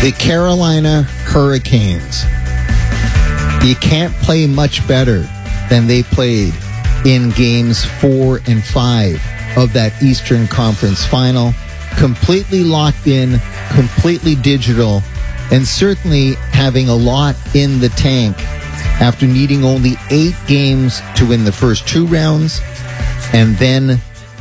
The Carolina Hurricanes. You can't play much better than they played in games 4 and 5 of that Eastern Conference final. Completely locked in, completely digital, and certainly having a lot in the tank after needing only 8 games to win the first 2 rounds and then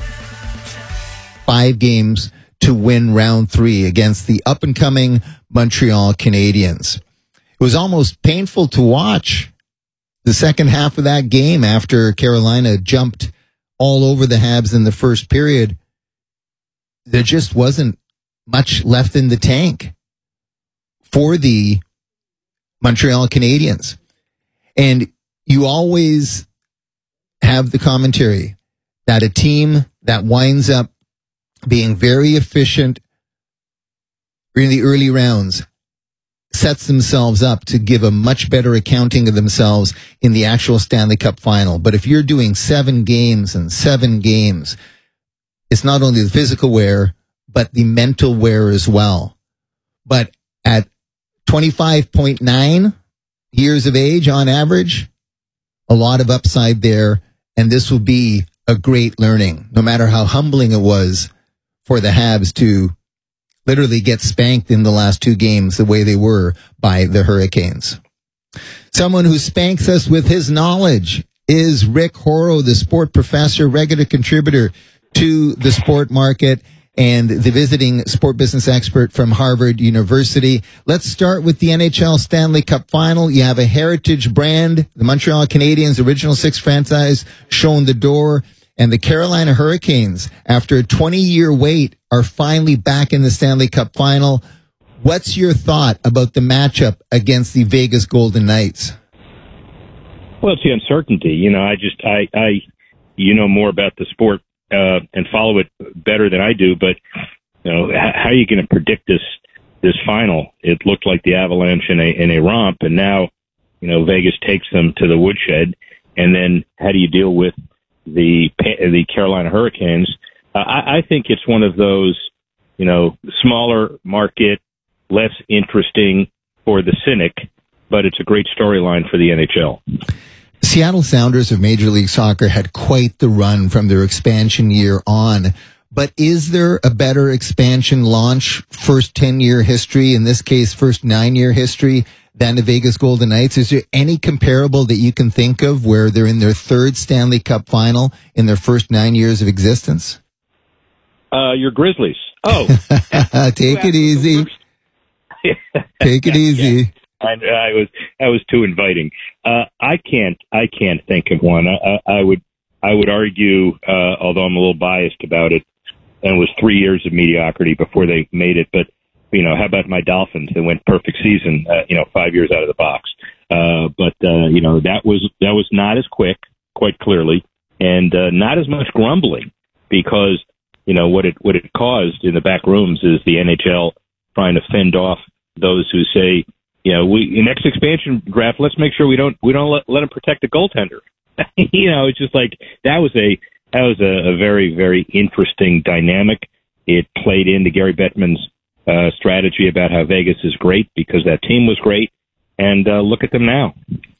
5 games to win round 3 against the up-and-coming Montreal Canadiens. It was almost painful to watch the second half of that game after Carolina jumped all over the Habs in the first period. There just wasn't much left in the tank for the Montreal Canadiens. And you always have the commentary that a team that winds up being very efficient in the early rounds sets themselves up to give a much better accounting of themselves in the actual Stanley Cup final. But if you're doing 7 games and 7 games, it's not only the physical wear, but the mental wear as well. But at 25.9 years of age on average, a lot of upside there, and this will be a great learning, no matter how humbling it was for the Habs to literally get spanked in the last 2 games the way they were by the Hurricanes. Someone who spanks us with his knowledge is Rick Horrow, the sport professor, regular contributor to the Sport Market, and the visiting sport business expert from Harvard University. Let's start with the NHL Stanley Cup final. You have a heritage brand, the Montreal Canadiens, original 6 franchise, shown the door. And the Carolina Hurricanes, after a 20-year wait, are finally back in the Stanley Cup final. What's your thought about the matchup against the Vegas Golden Knights? Well, it's the uncertainty. You know more about the sport and follow it better than I do, but how are you going to predict this final? It looked like the Avalanche in a romp, and now Vegas takes them to the woodshed. And then how do you deal with the Carolina Hurricanes? I think it's one of those, smaller market, less interesting for the cynic, but it's a great storyline for the NHL. Seattle Sounders of Major League Soccer had quite the run from their expansion year on. But is there a better expansion launch, first 10-year history, in this case, first 9-year history, than the Vegas Golden Knights? Is there any comparable that you can think of where they're in their 3rd Stanley Cup final in their first 9 years of existence? Your Grizzlies. Oh. Take it easy. Take it easy. I was too inviting. I can't think of one. I would argue, although I'm a little biased about it, and it was 3 years of mediocrity before they made it, but how about my Dolphins? They went perfect season, 5 years out of the box. But that was not as quick, quite clearly, and not as much grumbling, because, what it caused in the back rooms is the NHL trying to fend off those who say, next expansion draft, let's make sure we don't let them protect the goaltender. It's just like that was a very, very interesting dynamic. It played into Gary Bettman's strategy about how Vegas is great because that team was great, and look at them now.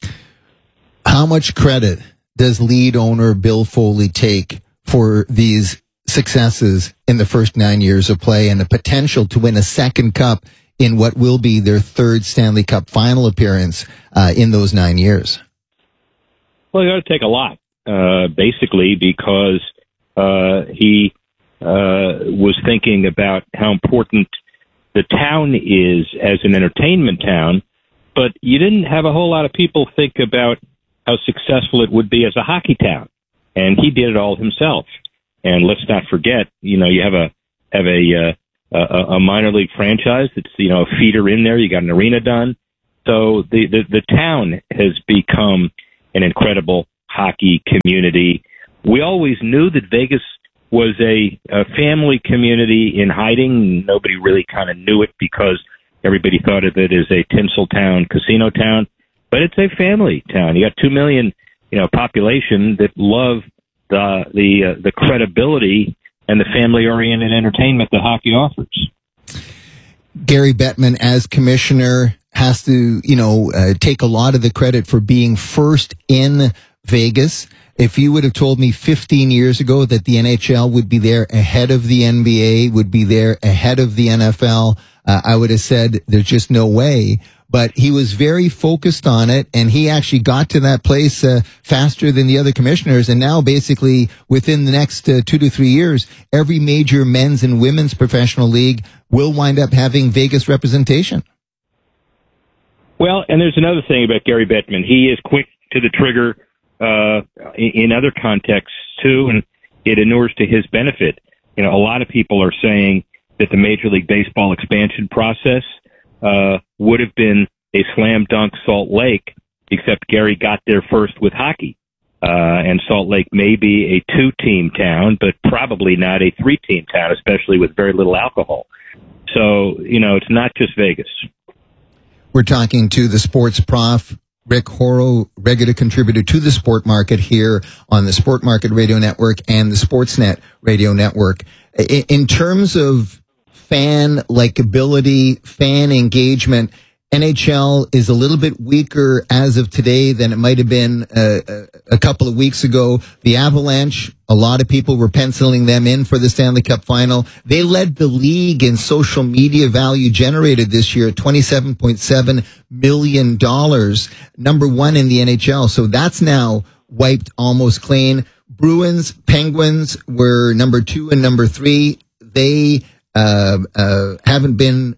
How much credit does lead owner Bill Foley take for these successes in the first 9 years of play and the potential to win a second cup in what will be their 3rd Stanley Cup final appearance in those 9 years? Well, you got to take a lot, basically, because he was thinking about how important the town is as an entertainment town, but you didn't have a whole lot of people think about how successful it would be as a hockey town, and he did it all himself. And let's not forget, you have a minor league franchise that's a feeder in there. You got an arena done, so the town has become an incredible hockey community. We always knew that Vegas was a family community in hiding. Nobody really kind of knew it because everybody thought of it as a tinsel town, casino town, but it's a family town. You got 2 million, population that love the credibility and the family-oriented entertainment that hockey offers. Gary Bettman, as commissioner, has to, take a lot of the credit for being first in Vegas. If you would have told me 15 years ago that the NHL would be there ahead of the NBA, would be there ahead of the NFL, I would have said there's just no way. But he was very focused on it, and he actually got to that place faster than the other commissioners. And now, basically, within the next 2 to 3 years, every major men's and women's professional league will wind up having Vegas representation. Well, and there's another thing about Gary Bettman. He is quick to the trigger in other contexts, too, and it inures to his benefit. A lot of people are saying that the Major League Baseball expansion process would have been a slam dunk Salt Lake, except Gary got there first with hockey. And Salt Lake may be a 2-team town, but probably not a 3-team town, especially with very little alcohol. So, it's not just Vegas. We're talking to the sports prof, Rick Horrow, regular contributor to the Sport Market here on the Sport Market Radio Network and the Sportsnet Radio Network. In terms of fan likability, fan engagement, NHL is a little bit weaker as of today than it might have been a couple of weeks ago. The Avalanche, a lot of people were penciling them in for the Stanley Cup final. They led the league in social media value generated this year at $27.7 million, number one in the NHL. So that's now wiped almost clean. Bruins, Penguins were number 2 and number 3. They haven't been,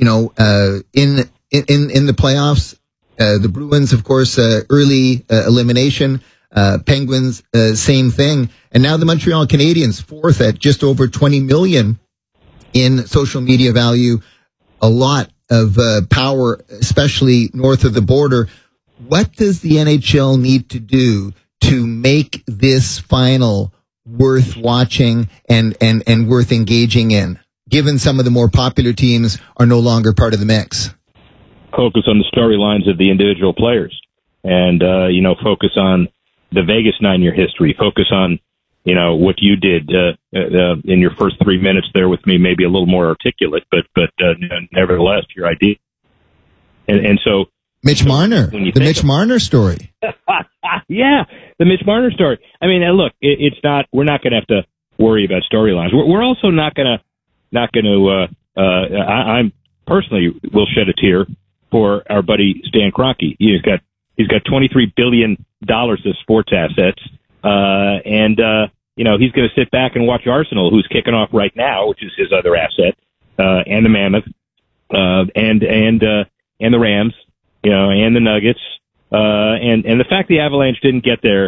in the playoffs. The Bruins, of course, early elimination. Penguins, same thing. And now the Montreal Canadiens, fourth at just over 20 million in social media value. A lot of power, especially north of the border. What does the NHL need to do to make this final worth watching and worth engaging in, given some of the more popular teams are no longer part of the mix? Focus on the storylines of the individual players and, focus on the Vegas 9-year history. Focus on, what you did in your first 3 minutes there with me, maybe a little more articulate, but nevertheless, your idea. And so Mitch Marner, the Mitch Marner story. Yeah, the Mitch Marner story. I mean, look, it's not. We're not going to have to worry about storylines. We're also not going to. I'm personally will shed a tear for our buddy Stan Kroenke. He's got $23 billion of sports assets, and he's going to sit back and watch Arsenal, who's kicking off right now, which is his other asset, and the Mammoth, and the Rams, and the Nuggets, and the fact the Avalanche didn't get there.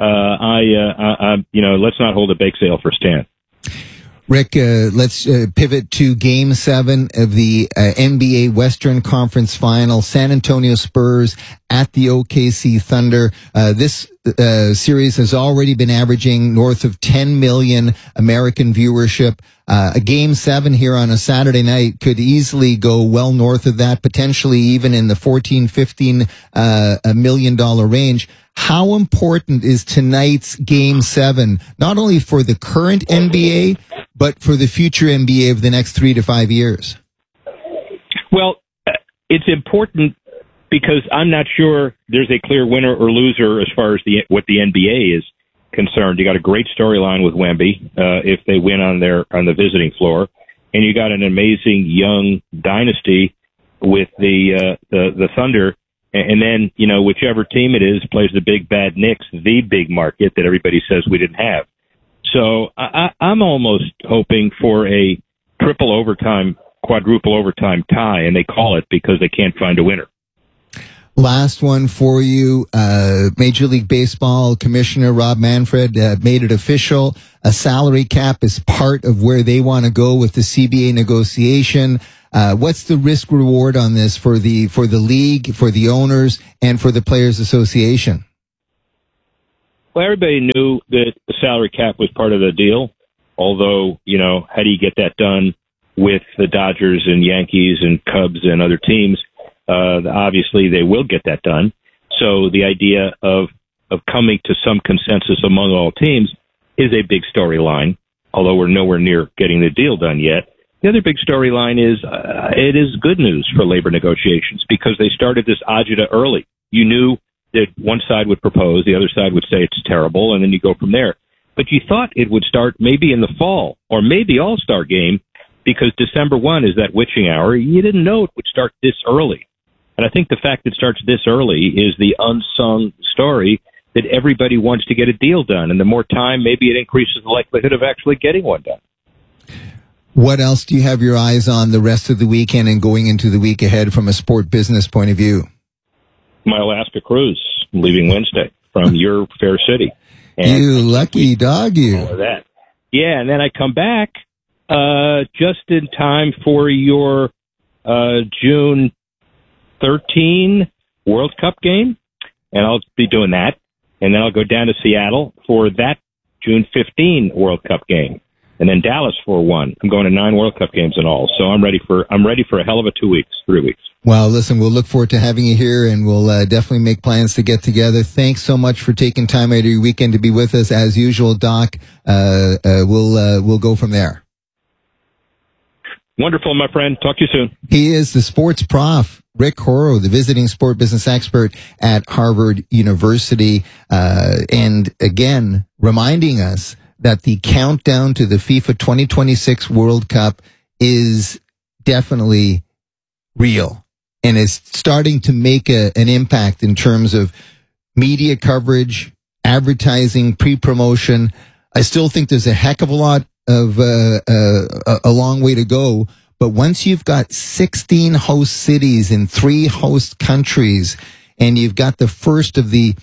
Let's not hold a bake sale for Stan. Rick, let's pivot to Game 7 of the NBA Western Conference Final. San Antonio Spurs at the OKC Thunder. This series has already been averaging north of 10 million American viewership. A Game 7 here on a Saturday night could easily go well north of that, potentially even in the $14-15 million range. How important is tonight's Game 7, not only for the current NBA, but for the future NBA of the next 3 to 5 years? Well, it's important because I'm not sure there's a clear winner or loser as far as what the NBA is concerned. You got a great storyline with Wemby if they win on the visiting floor, and you got an amazing young dynasty with the Thunder. And then, whichever team it is plays the big bad Knicks, the big market that everybody says we didn't have. So I'm almost hoping for a triple overtime, quadruple overtime tie, and they call it because they can't find a winner. Last one for you. Major League Baseball Commissioner Rob Manfred made it official. A salary cap is part of where they want to go with the CBA negotiation. What's the risk reward on this for the league, for the owners, and for the Players Association? Well, everybody knew that the salary cap was part of the deal. Although, how do you get that done with the Dodgers and Yankees and Cubs and other teams? Obviously, they will get that done. So the idea of coming to some consensus among all teams is a big storyline. Although we're nowhere near getting the deal done yet. The other big storyline is it is good news for labor negotiations because they started this agita early. You knew that one side would propose, the other side would say it's terrible, and then you go from there. But you thought it would start maybe in the fall or maybe All-Star game because December 1 is that witching hour. You didn't know it would start this early. And I think the fact it starts this early is the unsung story that everybody wants to get a deal done. And the more time, maybe it increases the likelihood of actually getting one done. What else do you have your eyes on the rest of the weekend and going into the week ahead from a sport business point of view? My Alaska cruise, leaving Wednesday from your fair city. And you lucky dog, you. All of that. Yeah, and then I come back just in time for your June 13 World Cup game, and I'll be doing that. And then I'll go down to Seattle for that June 15 World Cup game, and then Dallas for one. I'm going to 9 World Cup games in all, so I'm ready for a hell of a 3 weeks. Well, listen, we'll look forward to having you here, and we'll definitely make plans to get together. Thanks so much for taking time out of your weekend to be with us, as usual, Doc. We'll go from there. Wonderful, my friend. Talk to you soon. He is the sports prof, Rick Horrow, the visiting sport business expert at Harvard University, and again reminding us that the countdown to the FIFA 2026 World Cup is definitely real and is starting to make an impact in terms of media coverage, advertising, pre-promotion. I still think there's a heck of a lot of a long way to go. But once you've got 16 host cities in 3 host countries, and you've got the first of the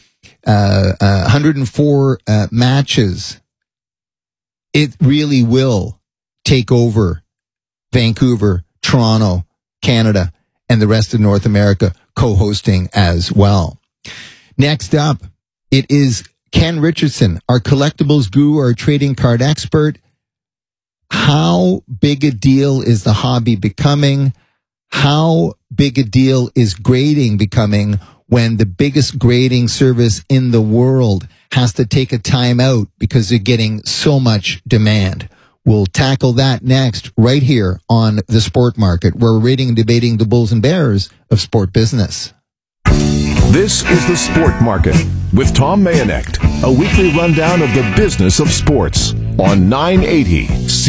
104 matches, it really will take over Vancouver, Toronto, Canada, and the rest of North America co-hosting as well. Next up, it is Ken Richardson, our collectibles guru, our trading card expert. How big a deal is the hobby becoming? How big a deal is grading becoming when the biggest grading service in the world has to take a time out because they're getting so much demand? We'll tackle that next right here on The Sport Market, where we're rating and debating the bulls and bears of sport business. This is The Sport Market with Tom Mayonecht, a weekly rundown of the business of sports on 980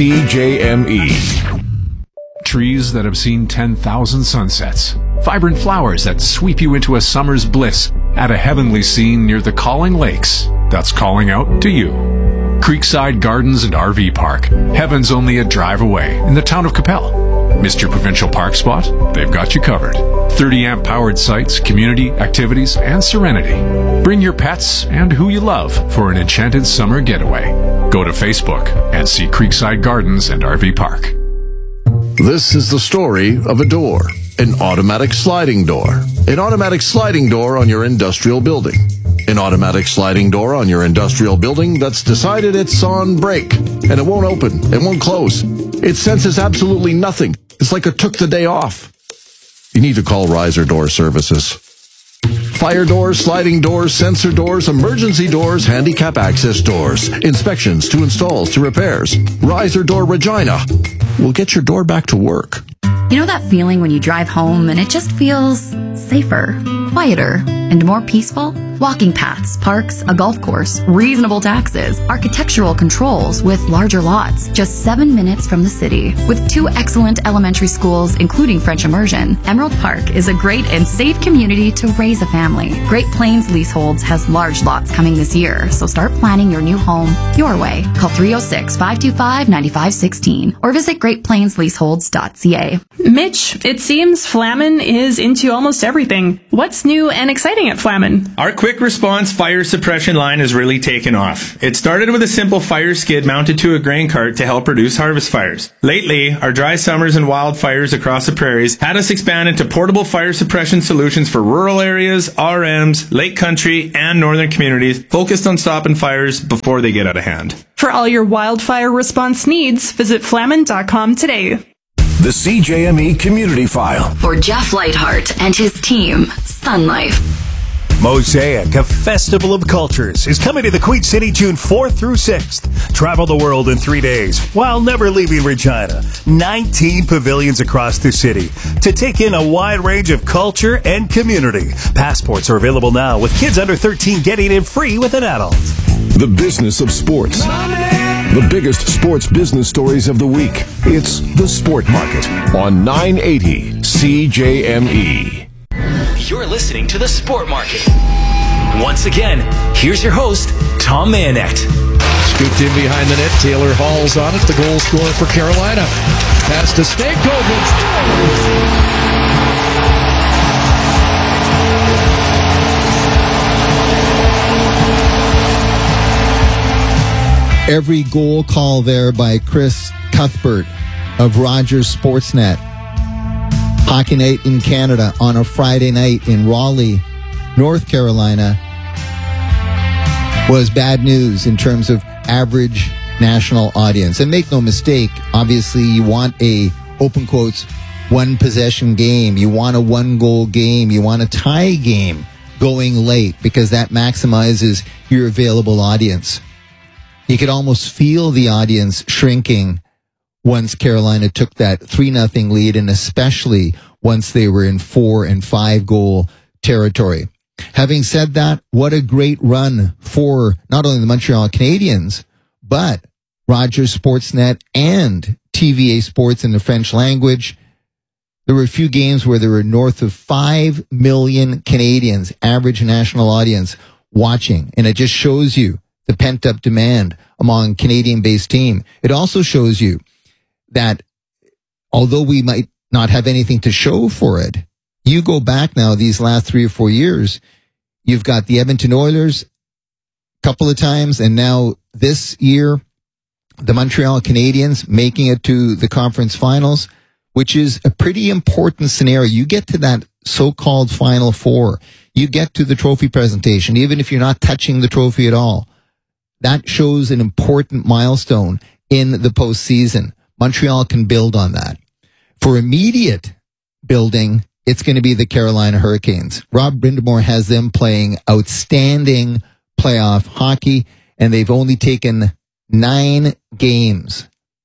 CJME. Trees that have seen 10,000 sunsets. Vibrant flowers that sweep you into a summer's bliss at a heavenly scene near the Calling Lakes that's calling out to you. Creekside Gardens and RV Park. Heaven's only a drive away in the town of Capel. Missed your provincial park spot? They've got you covered. 30-amp powered sites, community, activities, and serenity. Bring your pets and who you love for an enchanted summer getaway. Go to Facebook and see Creekside Gardens and RV Park. This is the story of a door, an automatic sliding door. An automatic sliding door on your industrial building. An automatic sliding door on your industrial building that's decided it's on break, and it won't open, it won't close. It senses absolutely nothing. It's like it took the day off. You need to call Riser Door Services. Fire doors, sliding doors, sensor doors, emergency doors, handicap access doors, inspections to installs to repairs. Riser Door Regina will get your door back to work. You know that feeling when you drive home and it just feels safer, quieter, and more peaceful? Walking paths, parks, a golf course, reasonable taxes, architectural controls with larger lots, just 7 minutes from the city. With 2 excellent elementary schools, including French immersion, Emerald Park is a great and safe community to raise a family. Great Plains Leaseholds has large lots coming this year, so start planning your new home your way. Call 306-525-9516 or visit greatplainsleaseholds.ca. Mitch, it seems Flamin is into almost everything. What's new and exciting at Flamin? Our quick response fire suppression line has really taken off. It started with a simple fire skid mounted to a grain cart to help reduce harvest fires. Lately, our dry summers and wildfires across the prairies had us expand into portable fire suppression solutions for rural areas, RMs, lake country, and northern communities focused on stopping fires before they get out of hand. For all your wildfire response needs, visit flamin.com today. The CJME Community File. For Jeff Lightheart and his team, Sun Life. Mosaic, a festival of cultures, is coming to the Queen City June 4th through 6th. Travel the world in 3 days while never leaving Regina. 19 pavilions across the city to take in a wide range of culture and community. Passports are available now, with kids under 13 getting in free with an adult. The business of sports. The biggest sports business stories of the week. It's The Sport Market on 980 CJME. You're listening to The Sport Market. Once again, here's your host, Tom Mayonet. Scooped in behind the net. Taylor Hall's on it, the goal scorer for Carolina. Pass to Stankovic. Every goal call there by Chris Cuthbert of Rogers Sportsnet. Hockey night in Canada on a Friday night in Raleigh, North Carolina, was bad news in terms of average national audience. And make no mistake, obviously you want a, open quotes, one possession game. You want a one goal game. You want a tie game going late because that maximizes your available audience. You could almost feel the audience shrinking once Carolina took that 3-0 lead, and especially once they were in 4 and 5 goal territory. Having said that, what a great run for not only the Montreal Canadiens, but Rogers Sportsnet and TVA Sports in the French language. There were a few games where there were north of 5 million Canadians, average national audience, watching, and it just shows you the pent-up demand among Canadian-based team. It also shows you that although we might not have anything to show for it, you go back now these last 3 or 4 years, you've got the Edmonton Oilers a couple of times, and now this year, the Montreal Canadiens making it to the conference finals, which is a pretty important scenario. You get to that so-called Final Four. You get to the trophy presentation, even if you're not touching the trophy at all. That shows an important milestone in the postseason. Montreal can build on that. For immediate building, it's going to be the Carolina Hurricanes. Rob Brindamore has them playing outstanding playoff hockey, and they've only taken 9 games.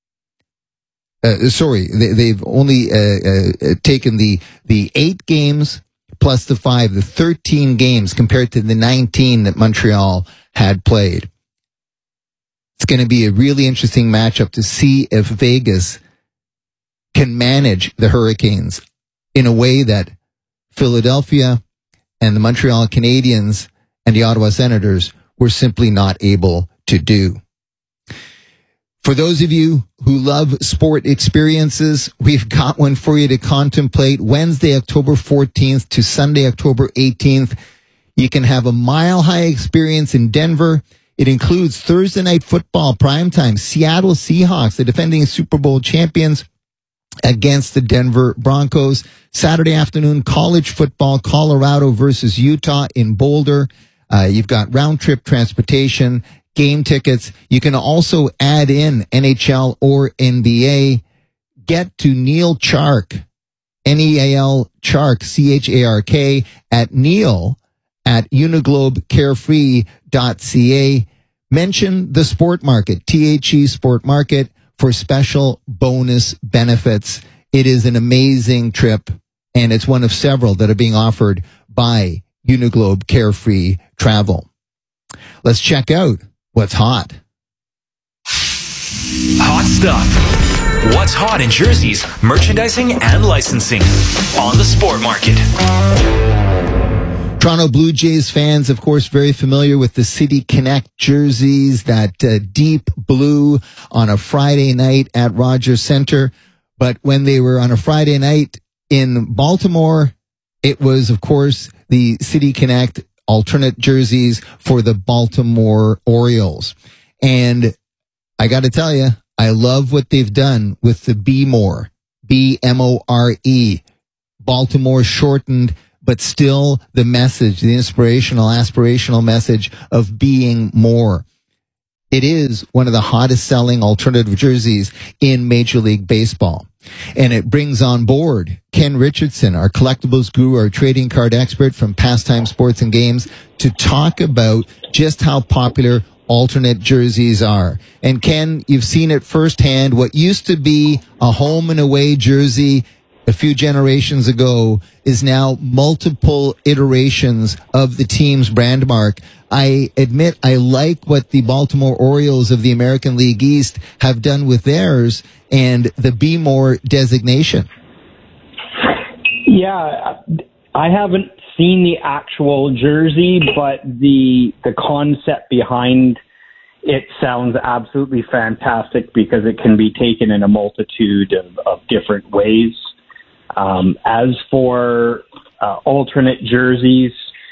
They've only taken the 8 games plus the 5, the 13 games compared to the 19 that Montreal had played. It's going to be a really interesting matchup to see if Vegas can manage the Hurricanes in a way that Philadelphia and the Montreal Canadiens and the Ottawa Senators were simply not able to do. For those of you who love sport experiences, we've got one for you to contemplate. Wednesday, October 14th to Sunday, October 18th. You can have a mile-high experience in Denver. It includes Thursday night football, primetime, Seattle Seahawks, the defending Super Bowl champions, against the Denver Broncos. Saturday afternoon, college football, Colorado versus Utah in Boulder. You've got round-trip transportation, game tickets. You can also add in NHL or NBA. Get to Neil Chark, Neal Chark, Chark, at Neil at uniglobecarefree.ca. Mention the Sport Market, THE Sport Market, for special bonus benefits. It is an amazing trip, and it's one of several that are being offered by Uniglobe Carefree Travel. Let's check out what's hot. Hot stuff. What's hot in jerseys, merchandising, and licensing on the Sport Market. Toronto Blue Jays fans, of course, very familiar with the City Connect jerseys, that deep blue on a Friday night at Rogers Centre. But when they were on a Friday night in Baltimore, it was, of course, the City Connect alternate jerseys for the Baltimore Orioles. And I got to tell you, I love what they've done with the Be More, B-M-O-R-E, Baltimore shortened, but still the message, the inspirational, aspirational message of being more. It is one of the hottest selling alternative jerseys in Major League Baseball. And it brings on board Ken Richardson, our collectibles guru, our trading card expert from Pastime Sports and Games, to talk about just how popular alternate jerseys are. And Ken, you've seen it firsthand. What used to be a home and away jersey a few generations ago is now multiple iterations of the team's brand mark. I admit I like what the Baltimore Orioles of the American League East have done with theirs and the Be More designation. Yeah, I haven't seen the actual jersey, but the concept behind it sounds absolutely fantastic because it can be taken in a multitude of different ways. As for alternate jerseys,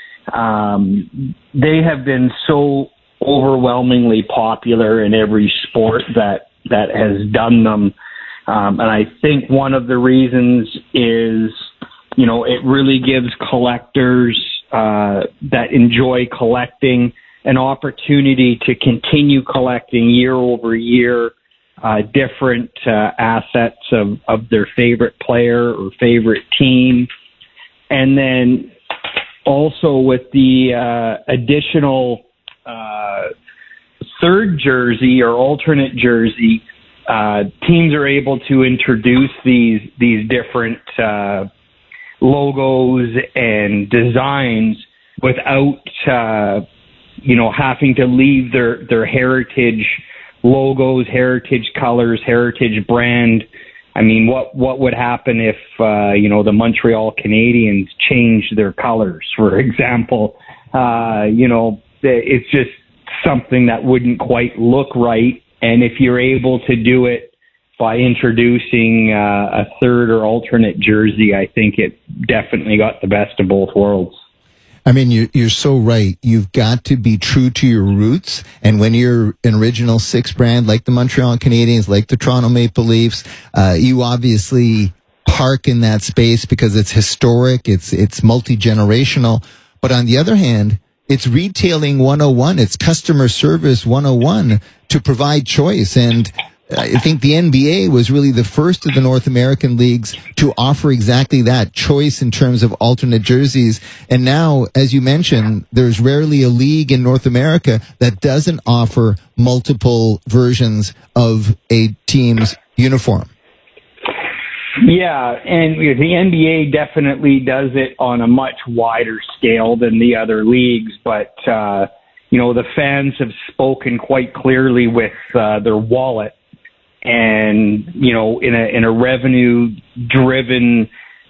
they have been so overwhelmingly popular in every sport that has done them. And I think one of the reasons is, it really gives collectors that enjoy collecting an opportunity to continue collecting year over year different assets of their favorite player or favorite team. And then also with the additional third jersey or alternate jersey, teams are able to introduce these different logos and designs without having to leave their heritage logos, heritage colors, heritage brand. I mean, what would happen if the Montreal Canadiens changed their colors, for example? It's just something that wouldn't quite look right. And if you're able to do it by introducing a third or alternate jersey, I think it definitely got the best of both worlds. I mean, you're so right. You've got to be true to your roots. And when you're an original six brand, like the Montreal Canadiens, like the Toronto Maple Leafs, you obviously park in that space because it's historic, it's multi-generational. But on the other hand, it's retailing 101. It's customer service 101 to provide choice. And I think the NBA was really the first of the North American leagues to offer exactly that choice in terms of alternate jerseys. And now, as you mentioned, there's rarely a league in North America that doesn't offer multiple versions of a team's uniform. Yeah, and the NBA definitely does it on a much wider scale than the other leagues, but the fans have spoken quite clearly with their wallet. And, in a revenue-driven,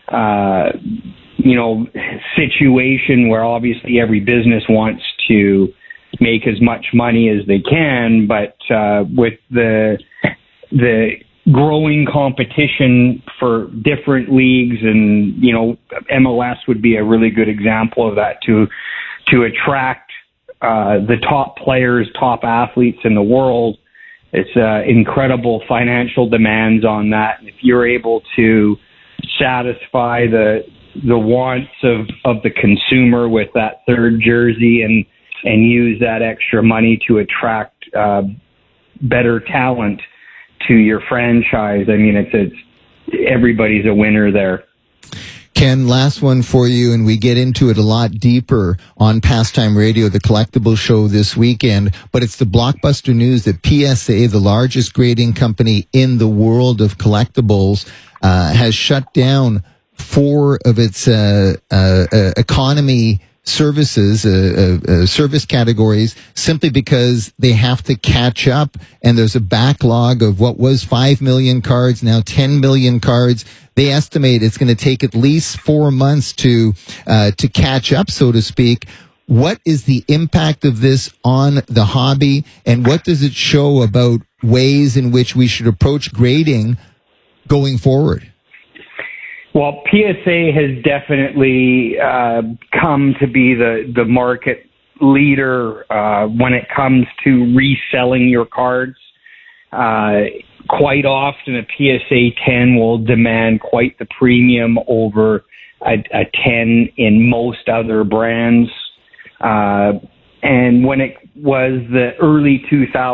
situation where obviously every business wants to make as much money as they can, but with the growing competition for different leagues, and MLS would be a really good example of that, to attract the top players, top athletes in the world. It's incredible financial demands on that. And if you're able to satisfy the wants of the consumer with that third jersey and use that extra money to attract better talent to your franchise, I mean, it's everybody's a winner there. Ken, last one for you, and we get into it a lot deeper on Pastime Radio, the collectible show this weekend, but it's the blockbuster news that PSA, the largest grading company in the world of collectibles, has shut down 4 of its economy services, service categories, simply because they have to catch up, and there's a backlog of what was 5 million cards, now 10 million cards. They estimate it's going to take at least 4 months to catch up, so to speak. What is the impact of this on the hobby, and what does it show about ways in which we should approach grading going forward? Well, PSA has definitely come to be the market leader when it comes to reselling your cards. Quite often, a PSA 10 will demand quite the premium over a 10 in most other brands. And when it was the early 2000s,